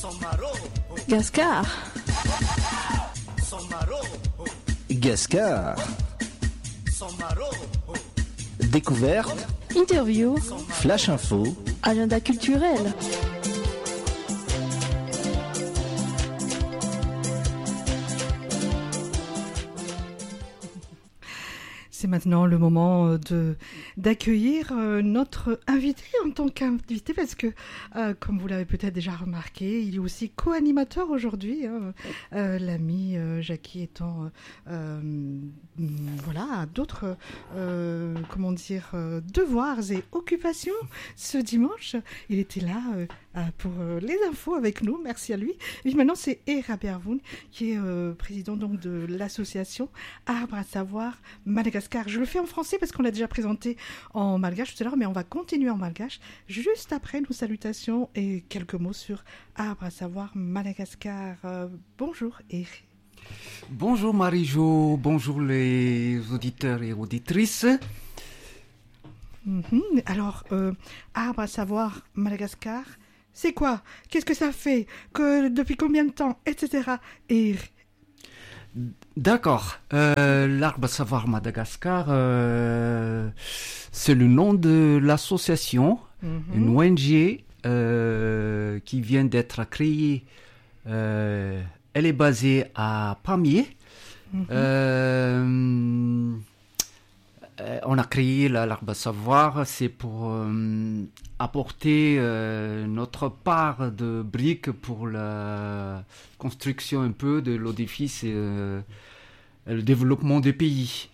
Gascar. Gascar. Découverte. Interview. Flash info. Agenda culturel. C'est maintenant le moment d'accueillir notre invité en tant qu'invité parce que, comme vous l'avez peut-être déjà remarqué, il est aussi co-animateur aujourd'hui. L'ami Jackie étant à d'autres devoirs et occupations ce dimanche. Il était là pour les infos avec nous. Merci à lui. Et puis maintenant, c'est Era Bervoun qui est président donc de l'association Arbre à savoir Madagascar. Je le fais en français parce qu'on l'a déjà présenté en malgache tout à l'heure, mais on va continuer en malgache juste après nos salutations et quelques mots sur Arbre à savoir Madagascar. Bonjour Eric. Bonjour Marie-Jo, bonjour les auditeurs et auditrices. Alors, Arbre à savoir Madagascar, c'est quoi? Qu'est-ce que ça fait? Depuis combien de temps? Etc. Et... D'accord. L'Arbre à savoir Madagascar, c'est le nom de l'association, une ONG qui vient d'être créée. Elle est basée à Pamiers. On a créé l'Arbre à savoir, c'est pour apporter notre part de briques pour la construction un peu de l'édifice et le développement des pays.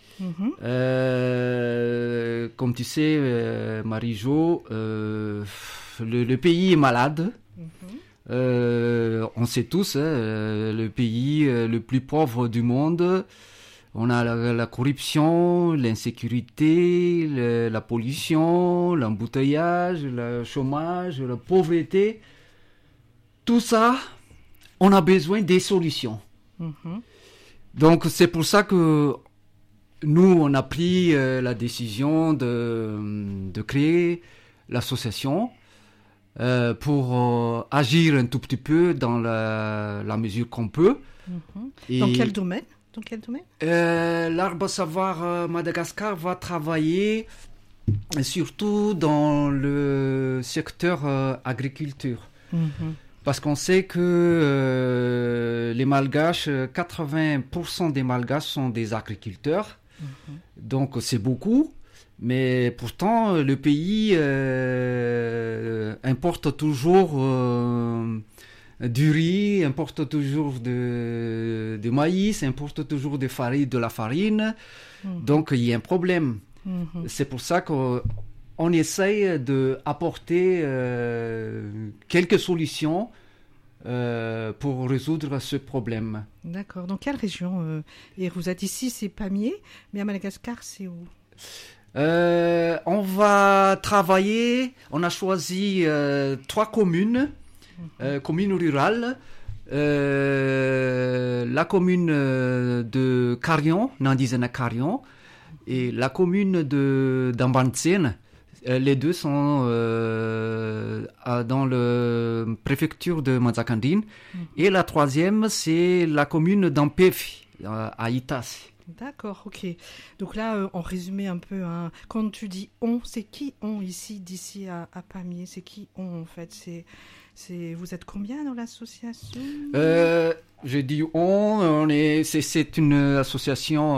Comme tu sais, Marie-Jo, le pays est malade. On sait tous, le pays le plus pauvre du monde. On a la corruption, l'insécurité, la pollution, l'embouteillage, le chômage, la pauvreté. Tout ça, on a besoin des solutions. Donc c'est pour ça que nous, on a pris la décision de créer l'association pour agir un tout petit peu dans la mesure qu'on peut. Dans quel domaine? L'Arbre à savoir Madagascar va travailler surtout dans le secteur agriculture. Parce qu'on sait que les Malgaches, 80% des Malgaches sont des agriculteurs. Donc c'est beaucoup. Mais pourtant, le pays importe toujours du riz, importe toujours de maïs, importe toujours de la farine. Donc, il y a un problème. C'est pour ça qu'on essaye d'apporter quelques solutions pour résoudre ce problème. D'accord. Dans quelle région et vous êtes ici, c'est Pamiers, mais à Madagascar, c'est où? On va travailler, on a choisi 3 communes. Commune rurale, la commune de Carion, Nandizana Carion, et la commune d'Ambantsien. Les deux sont dans la préfecture de Mazakandine. Et la troisième, c'est la commune d'Ampefi, à Itas. D'accord, ok. Donc là, en résumé un peu, quand tu dis « on », c'est qui « on » ici, d'ici à Pamiers? C'est qui « on » en fait? Vous êtes combien dans l'association? Je dis on est, c'est une association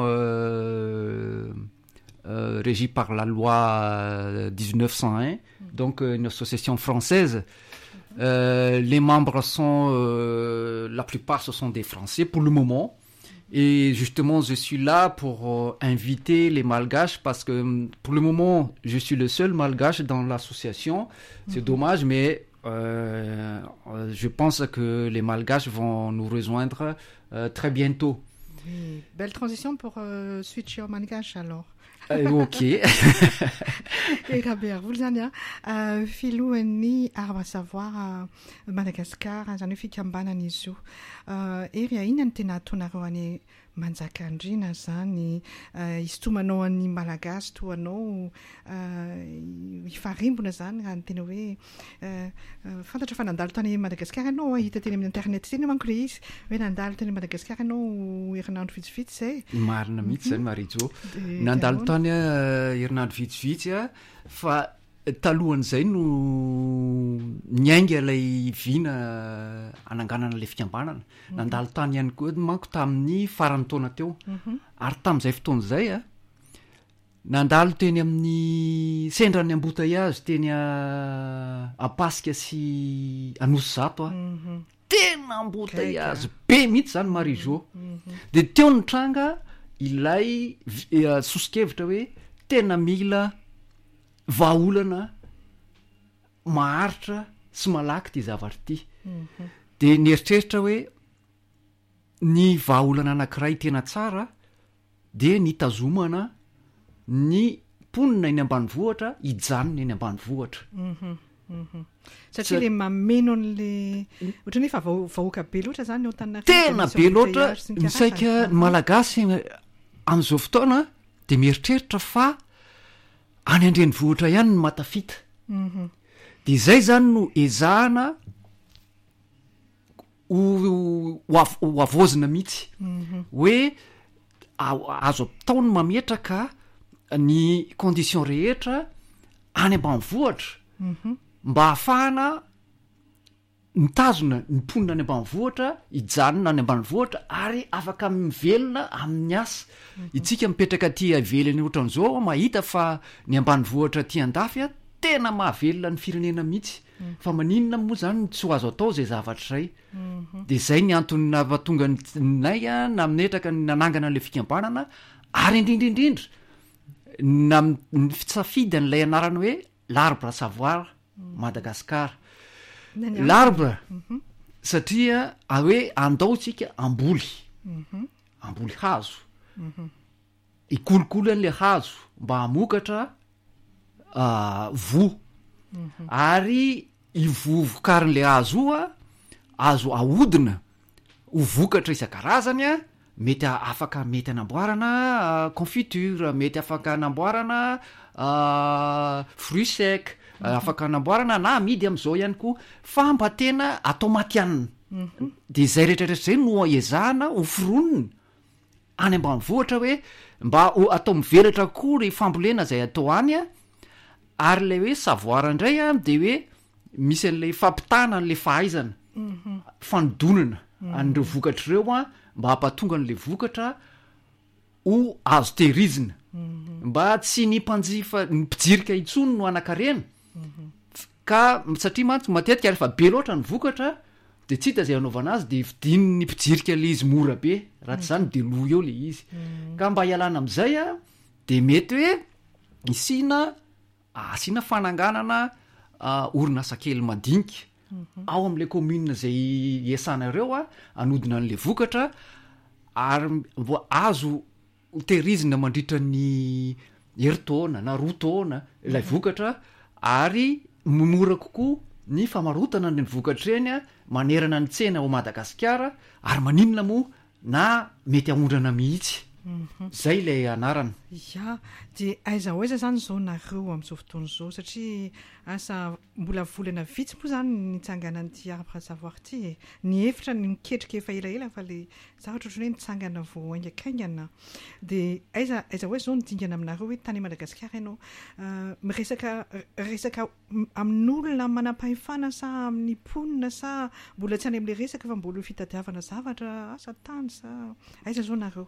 régie par la loi 1901, donc une association française. Les membres sont, la plupart ce sont des Français pour le moment. Et justement, je suis là pour inviter les Malgaches parce que pour le moment, je suis le seul Malgache dans l'association. C'est dommage, mais je pense que les Malgaches vont nous rejoindre très bientôt. Oui, belle transition pour switcher au Malgache alors. Ok. Eraber, vulzania filou ni Arbre à savoir Madagascar, zanu fi kambana nisu. Eria inantena tonaroane manjaka andrina zany isotomanao an'ny malagasy toanao ifarimbona zany raha ny tena hoe fantatra fa nandalo tany Madagasikara anao hita teny amin'ny internet teny manko le izy hoe nandalo tany Madagasikara anao herinandro vitsivitsy zay marina mihitsy zany Marijo nandalo tany herinandro vitsivitsy fa talohan'izay no niainga ilay vina ananganana ilay fikambanana nandalo tany ihany koa manko tamin'ny farany taona teo ary tamin'izay fotoana izay nandalo teny amin'ny sendrany embouteillage teny Apasika sy Anosy-Zato tena embouteillage be mihitsy zany Marijo dia teo nitranga ilay sosikevitra hoe tena mila vahaolana maharitra sy malaky ty zavatra ty dia nieritreritra hoe ny vahaolana anankiray tena tsara dia nitazomana ny mponina eny ambanivohitra hijanona eny ambanivohitra satria le mameno an'le ohatra ny efa vahoaka be loatra zany tena be loatra misaika ny malagasy amin'izao fotoana dia mieritreritra fa any andrenivohitra ihany ny matafita dia izay zany no ezahana ho avozina mihitsy hoe azo ataony mametraka ny condition rehetra any ambanivohitra mba ahafahana mitazona ny mponina any ambanivohitra hijanona any ambanivohitra ary afaka mivelona amin'ny asa itsika mipetraka ty avelany ohatran'izao mahita fa ny ambanivohitra ty andafy tena mahavelona ny firenena mihitsy fa maninona moa zany tsy ho azo atao zay zavatra zay dia izay ny antony navatonga nay nametraka nanangana an'ilay fikambanana ary indrindraindrindra na ny fitsafidy an'ilay anarana hoe l'arbre à savoir Madagasikara l'arbre satria hoe andao tsika amboly hazo ikolokolo an'le hazo mba hamokatra vo ary ivovokarin'le hazo io azo ahodina ho vokatra isan-karazany mety afaka mety anamboarana confiture mety afaka anamboarana fruit sec afaka anamboarana na amidy amin'izao ihany koa fa mba tena atao matianina dia izay rehetrarehetra zay no ezahana ho foronina any ambanivohitra hoe mba atao mivelatra koa ry fambolena zay atao any ary lay hoe savoir indray dia hoe misy an'lay fampitana an'lay fahaizana fanodonana an'ireo vokatra ireo mba hampatonga an'lay vokatra ho azo tehirizina mba tsy ny mpanjifa ny mpijirika intsony no anakarena ka satria mantsy matetika rehefa be loatra ny vokatra dia tsy hita zay anaovana azy dia vidiny ny mpijirika le izy mora be raha tsy zany dia lo eo le izy ka mba hialana amin'izay dia mety hoe asiana fananganana orinasa kely madinika ao amin'ilay commune zay iasana ireo anodina an'lay vokatra ary azo tehirizina mandritra ny heritaona na roa taona ilay vokatra ary mimora kokoa ny famarotana ny vokatra eny manerana ny tsena ao Madagasikara ary maninona moa na mety ahondrana mihitsy zay ilay anarana dia aiza ho aiza zany zao nareo amin'izao fotoana izao satria asa mbola volana vitsy moa zany nitsangana n'ity arbre à savoir ty ny hevitra ny miketrika efa elaela fa le zavatra ohatrany hoe nitsangana vao aingakaingana dia aiza ho aiza zao nidingana aminareo hoe tany Madagasikara ianao miresaka amin'olona manam-pahefana sa amin'ny mponina sa mbola tsy any amin'ilay resaka fa mbola fitadiavana zavatra asa tany sa aiza zao nareo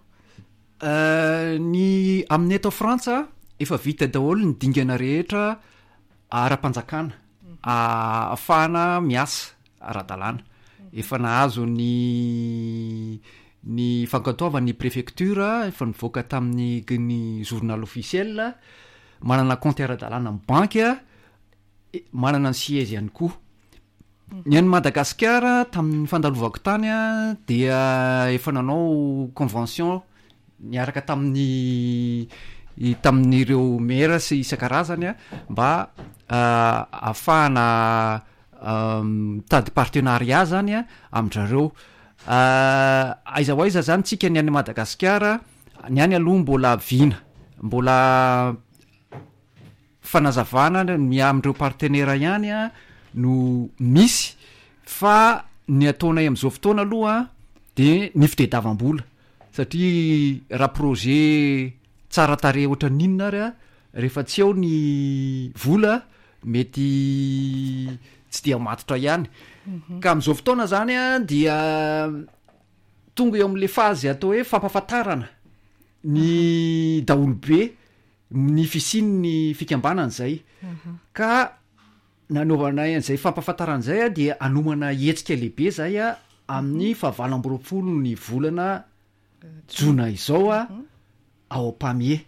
ny amin'ny eto Frantsa efa vita daholo ny dingana rehetra ara-panjakana ahafahana miasa ara-dalàna efa nahazo ny fankatoavany préfecture efa nivoaka tamin'ny journal officiel manana compte ara-dalàna amin'ny banky manana ny siège ihany koa ny any Madagasikara tamin'ny fandalovako tany dia efa nanao convention niaraka tamin'ireo maire sy isan-karazany mba ahafahana tady partenariat zany amin'zareo aiza ho aiza zany tsika ny any Madagasikara ny any aloha mbola viana mbola fanazavana amindreo partenaira ihany a no misy fa ny ataonay am'izao fotoana aloha de ny fitediavam-bola satria raha projet tsara tare ohatra ninona ary a rehefa tsy eo ny vola mety tsy dia matotra ihany ka am'izao fotoana zany a dia tonga eo am'le fazy atao hoe fampafatarana ny daolobe ny fisiny ny fikambanana zay ka nanaovanay an'izay fampafantaran'izay a dia anomana hetsika lehibe zay a amin'ny 7 ny volana jona izao a ao Pamiers.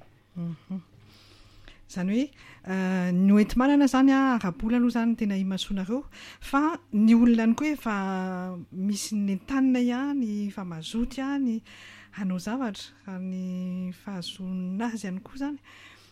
Zany hoe ny oenty-manana zany a arabola aloha zany tena imasoanareo fa ny olona any koa efa misy ny entanina ihany fa mazoty ihany hanao zavatra ny fahazonana azy ihany koa zany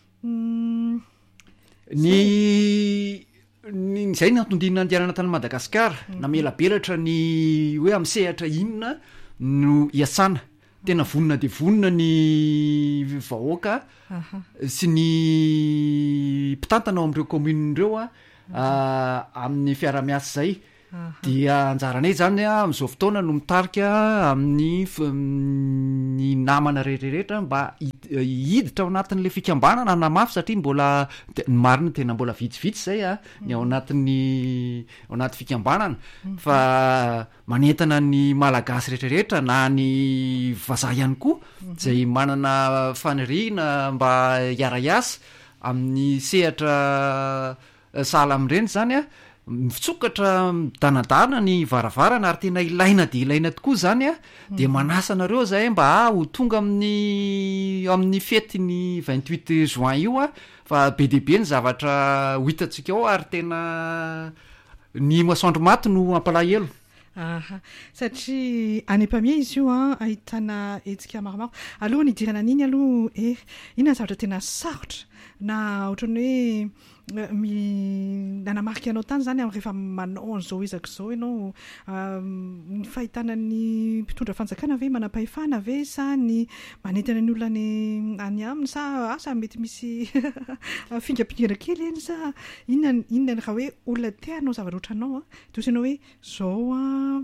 ny zay ny antondinina andianana tany Madagasikara namelabelatra ny hoe amsehatra inona no iasana tena vonina de vonina ny vahoaka sy ny mpitantana ao am'ireo commune reo amin'ny fiara-miasa zay dia anjaranay zany am'izao fotoana no mitarika amin'ny namana rehetrarehetra mba hiditra ao anatin'le fikambanana na mafy satria mbola marina tena mbola vitsivitsy zay ny ao anaty fikambanana fa manentana ny malagasy rehetrarehetra na ny vazaha ihany koa zay manana faniriana mba hiara-iasa amin'ny sehatra sahala amin'ireny zany mifitsokatra danadana ny varavarana ary tena ilaina de ilaina tokoa zany de manasa anareo zay mba ho tonga amin'ny fety ny 28 juin io fa be deabe ny zavatra ho hitantsika ao ary tena ny masoandro maty no ampalahelo. Satria any Pamiers izy io ahitana hetsika maromaro aloha ny idirana an'iny aloha inona zavatra tena sarotra na ohatrany hoe nanamarika anao tany zany rehefa manao an'izao ezaka izao ianao ny fahitana ny mpitondra fanjakana ve manam-pahefana ve sa ny manentana ny olona any aminy sa mety misy fingapingana kely eny sa inona raha hoe olona te anao zavatra ohatranao de ohatrany hoe zao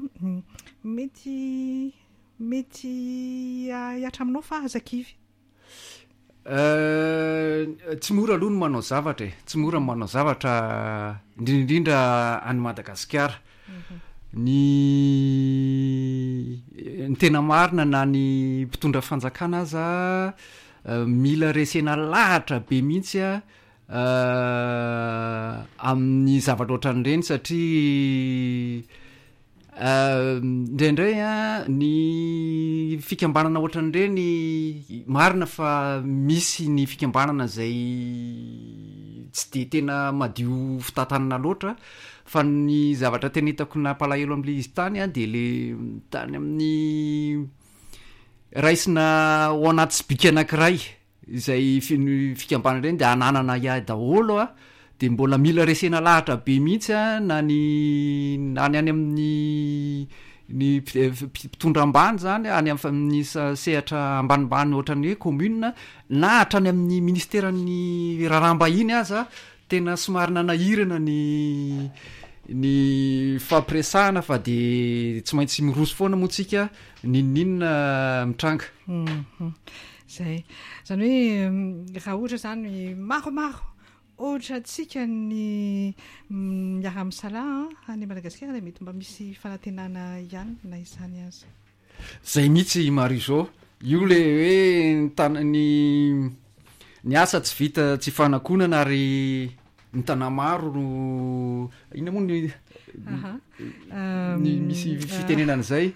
mety hiatra aminao fa azakivy. Tsy mora aloha no manao zavatra tsy mora manao zavatra indrindrindra any Madagasikara ny tena marina na ny mpitondra fanjakana aza mila resena lahatra be mihitsy amin'ny zavatra ohatran'ireny satria indraindray ny fikambanana ohatran'ireny marina fa misy ny fikambanana zay tsy de tena madio fitantanana loatra fa ny zavatra tena hitako nampalahelo am'le izy tany de le tany amin'ny raisina ao anaty sibika anankiray izay fikambanana ireny de ananana daholo de mbola mila resena lahatra be mihitsy na any amin'ny mpitondra ambany zany any amin'ny sehatra ambanimbany ohatran'ny hoe commune na hatrany amin'ny ministeran'ny raharaham-bahiny aza tena somary nanahirana ny fampiresahana fa de tsy maintsy miroso foana moa tsika ninona mitranga zay zany hoe raha ohatra zany maromaro ohatra tsika ny miara misala any Madagasikara mety mba misy fanantenana ihany na izany azy zay mihitsy Marie-Jo io le hoe ny asa tsy vita tsy fanakonana ary ny tanà maro no ina moa ny misy fitenenana zay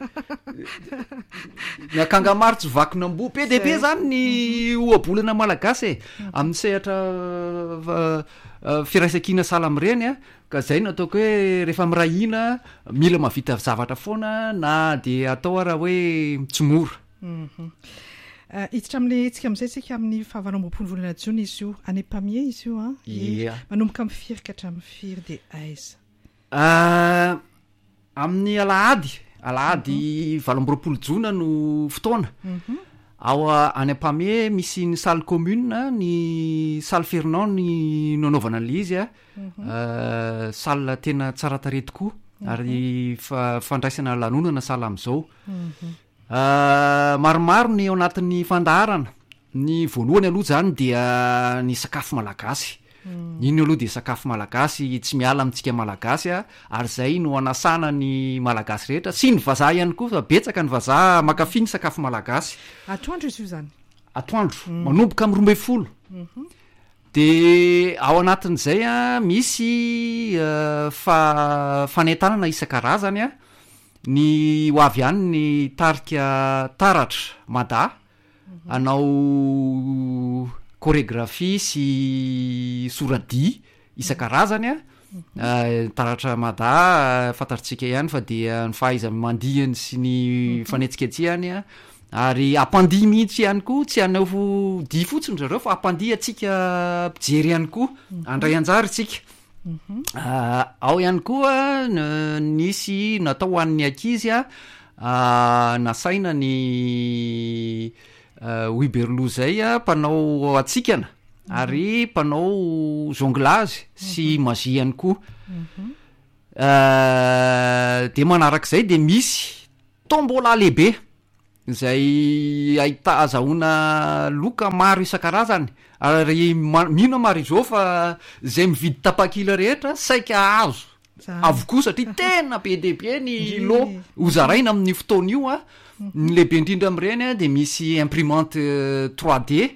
ny akanga maro tsy vakinam-bo be de be zany ny ohabolana malagasy amin'ny sehatra firaisan-kina sahala amin'ireny ka zay no ataoko hoe rehefa mirahina mila mavita zavatra foana na de atao raha hoe tsy mora. Hiditra amin'le hetsika amin'izay tsika amin'ny 7 volana jona izy io any Pamiers izy io manomboka amin'ny firy ka hatramin'ny firy de aiza amin'ny alahady alahady 20 jona no fotoana ao any Ampame misy ny salle commune ny salle Fernand ny nanaovana an'le izy salle tena tsara tarehy tokoa ary fandraisana lanonana salle am'izao maromaro ny ao anatin'ny fandaharana ny voalohany aloha zany dia ny sakafo malagasy iny aloha de sakafo malagasy tsy miala amintsika malagasy ary zay no anasana ny malagasy rehetra sy ny vazaha ihany koa fa betsaka ny vazaha makafy ny sakafo malagasy atoandro izy io zany atoandro manomboka amin'ny 12 de ao anatin'izay misy fanentanana isan-karazany ny ho avy ihany ny tarika taratra mada anao chorégraphie sy soradi isan-karazany taratra mada fantatritsika ihany fa dia ny fahaiza mandihany sy ny fanetsiketsihany ary ampandihy mihitsy ihany koa tsy hanao dia fotsiny zareo fa ampandihy atsika mpijery ihany koa andray anjary tsika ao ihany koa nisy natao ho an'ny ankizy nasaina ny Wiberlo zay mpanao atsikana ary mpanao jonglage sy magie ihany koa de manarak'izay de misy tombola lehibe zay ahita azahoana loka maro isan-karazany ary mino maro izao fa zay mividy tapakila rehetra saika azo avokoa satria tena be de be ny lo hozaraina amin'ny fotoana io ny lehibe indrindra am'ireny de misy imprimante 3D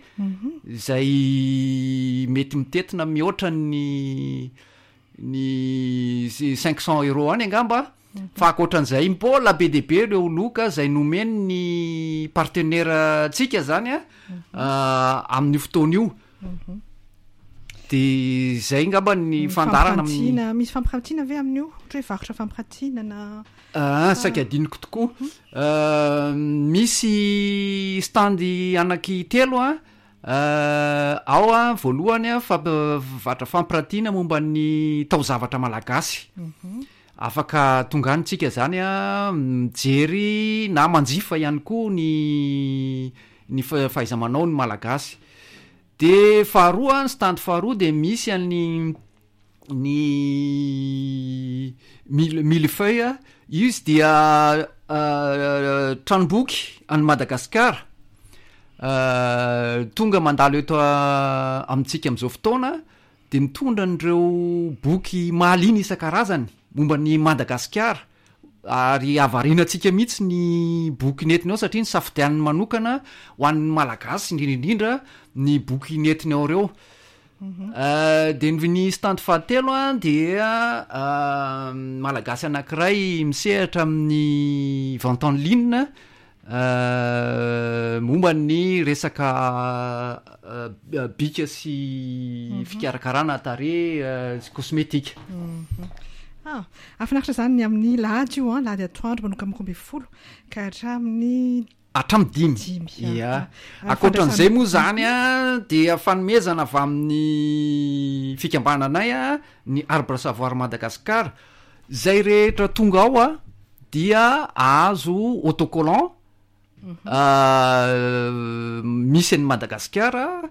zay mety mitetina mihoatra ny 500 € any angamba fa akoatran'izay mbola be de be reo loka zay nomeny ny partenaire tsika zany amin'ny fotoana io de zay ngamba ny fandarana misy fampirantiana ve amin'io ohatra hoe varotra fampirantiana saika adiniko tokoa misy standy anaky telo ao voalohany vatra fampirantiana momba ny taozavatra malagasy afaka tonga anytsika zany mijery na manjifa ihany koa ny fahaiza-manao ny malagasy de faharoa ny stand faharoa de misy ny millefeuille izy dia tranomboky any Madagasikara tonga mandalo eto amintsika am'izao fotoana de mitondra an'ireo boky mahaliana isan-karazany momba ny Madagasikara ary avarianantsika mihitsy ny boky netiny ao satria ny safidianiny manokana ho an'ny malagasy indrindrindrindra ny boky netiny ao reo de ny stand fahatelo dia malagasy anankiray misehatra amin'ny vente en ligne momba ny resaka bika sy fikarakarana tare sy kosmetika afinaritra zany ny amin'ny lahady io lahady atoandro manoka amin'ny 12 ka hatramin'ny dimy akoatran'izay moa zany dia fanomezana avy amin'ny fikambananay ny arbre savoir Madagasikara zay rehetra tonga ao dia azo autocollant misy ny Madagasikara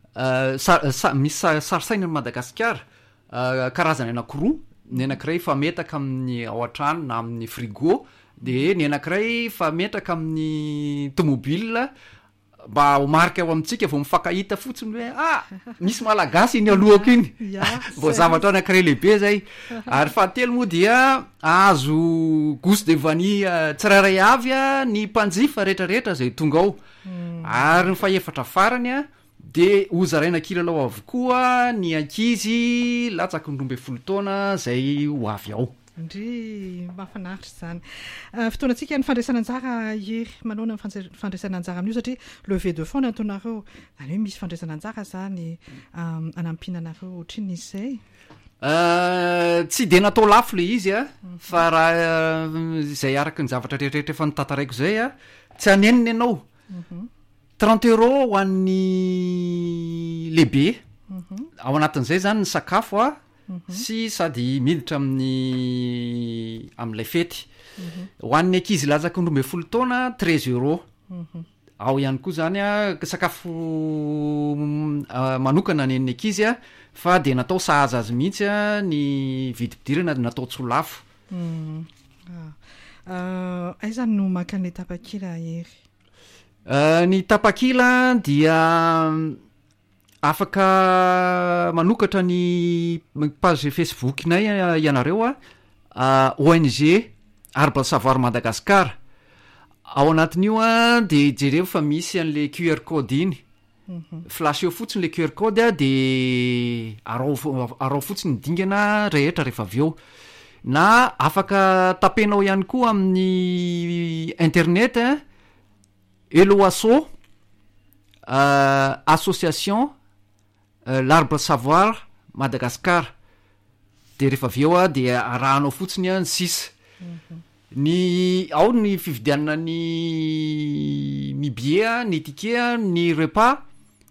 misy sarisaina ny Madagasikara karazany anankiroa ny anankiray fa metaka amin'ny ao an-trano na amin'ny frigo de ny anankiray fa metraka amin'ny tomobile mba ho marika ao amintsika vao mifankahita fotsiny hoe misy malagasy iny alohako iny mbo zavatra anankiray lehibe zay ary fahatelo moa dia azo gousse de vanille tsirairay avy ny mpanjifa rehetrarehetra zay tonga ao ary ny faefatra farany de hozaraina kilalao avokoa ny ankizy latsaky ny 12 taona zay ho avy ao indry mahafinaritra zany fotoanantsika ny fandraisana anjara hery manona ny fandraisana anjara amin'io satria levé de fond nataonareo zany hoe misy fandraisana anjara zany anampinanareo ohatriny izay tsy de natao lafo le izy fa raha zay araka ny zavatra rehetrarehetra efa nitantaraiko zay tsy haneniny ianao 30 € ho an'ny lehibe ao anatin'izay zany ny sakafo sy sady miditra amin'ilay fety Ho an'ny ankizy lazaka 12 taona 13 €. Ao ihany koa zany sakafo manokana ny an'ny ankizy fa de natao sahaza azy mihitsy ny vidipidirana natao tsolafo. Aiza no maka ny tapakila ery? Ny tapakila dia afaka manokatra ny page Facebook-nay ianareo ONG Arbre Savoir Madagascar. Ao anatin'io de jereo fa misy an'le QR code iny. Flash eo fotsiny le QR code de arao fotsiny dingana rehetra rehefa avy eo. Na afaka tapenao ihany koa amin'ny internet Eloasso association l'Arbre Savoir Madagascar. De rehefa avy eo de arahanao fotsiny ny sisa. Ao ny fividianana ny billet, ny ticket, ny repas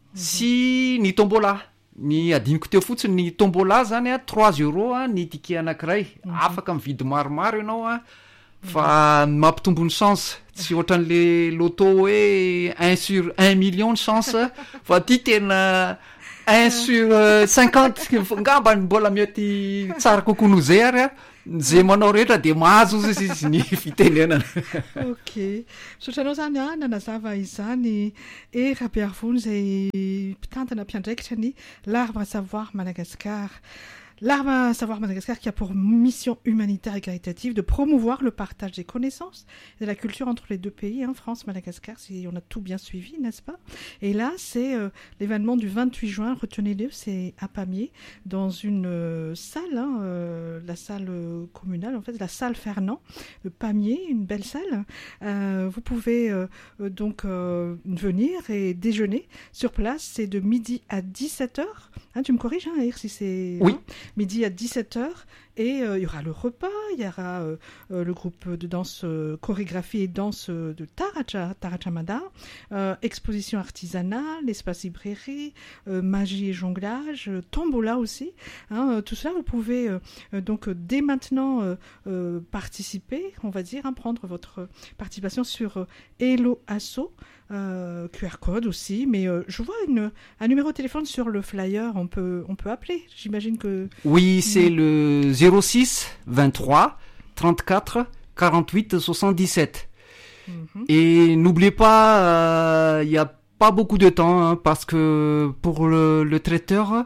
sy ny tombola. Ny adiniko teo fotsiny ny tombola zany 3 € ny ticket anankiray. Afaka mividy maromaro ianao fa mampitombo ny chance. Tsy ohatran'le loto hoe 1 sur 1 million de chance fa ty tena 1 sur 50 ngambany mbola mety tsara kokoa noho zay ary zay manao rehetra de mahazo izy ny fitenenana. Ok. Sotranao zany nanazava izany Rabearvony zay mpitantana mpiandraikitra ny l'Arbre Savoir Madagascar. L'Arbre Savoir Madagascar qui a pour mission humanitaire et caritative de promouvoir le partage des connaissances et de la culture entre les deux pays, France, Madagascar, si on a tout bien suivi, n'est-ce pas? Et là, c'est l'événement du 28 juin, retenez-le, c'est à Pamiers, dans une salle, la salle communale, en fait, la salle Fernand de Pamiers, une belle salle. Vous pouvez donc venir et déjeuner sur place, c'est de midi à 17h. Tu me corriges, si c'est... Oui. Midi à 17h et il y aura le repas, il y aura le groupe de danse, chorégraphie et danse de Tarachamada, exposition artisanale, espace librairie, magie et jonglage, tombola aussi. Tout ça, vous pouvez donc dès maintenant participer, on va dire, prendre votre participation sur Eloasso. QR code aussi, mais je vois un numéro de téléphone sur le flyer, on peut appeler, j'imagine que... Oui, c'est le 06 23 34 48 77. Et n'oubliez pas, il n'y a pas beaucoup de temps, parce que pour le traiteur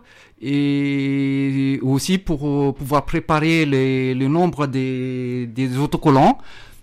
et aussi pour pouvoir préparer le nombre des autocollants,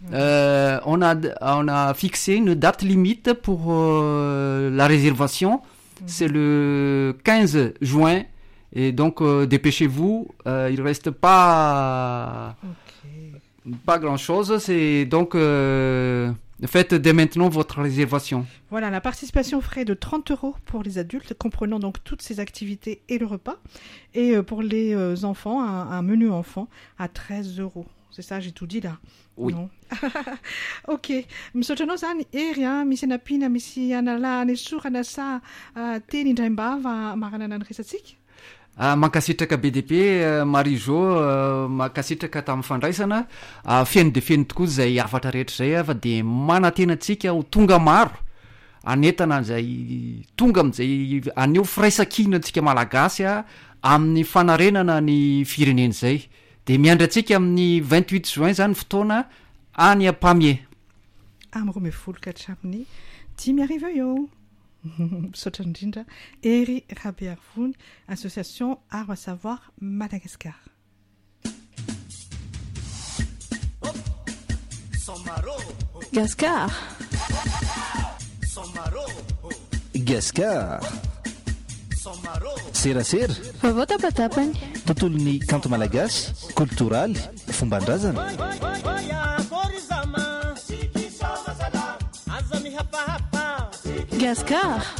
on a fixé une date limite pour la réservation. C'est le 15 juin. Et donc, dépêchez-vous. Il reste pas grand-chose. C'est donc... faites dès maintenant votre réservation. Voilà, la participation frais de 30 € pour les adultes, comprenant donc toutes ces activités et le repas. Et pour les enfants, un menu enfant à 13 €. C'est ça, j'ai tout dit là. Oui. Non. Ok. Misaotra anao zany ery misy anapina misy anala any sorana sa teny indray mbava maranana ny resantsika. Mankasitraka BDP Marijo, mankasitraka tamin'ny fandraisana feno de feno tokoa zay afatra rehetra zay fa de manantenantsika ho tonga maro anetana zay tonga am'izay aneo firaisakinantsika malagasy amin'ny fanarenana ny firenena zay. De miandrantsika amin'ny 28 juin zany fotoana any a Pamiers. Am'roa folo ka hatramin'ny 10 arivo eo. Misaotra indrindra Ery Rabearvony, association Arbre Savoir Madagascar. Gascar. Gascar. Serasera. Vovô tapatapany. Tontolon'ny kanto malagasy, kulturaly, fomban-drazana. Gascar.